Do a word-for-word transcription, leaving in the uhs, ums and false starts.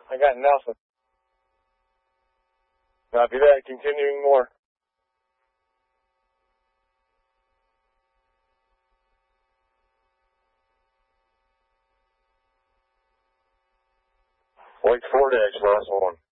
I got nothing. Copy that. Continuing more. Wake four dash, last one.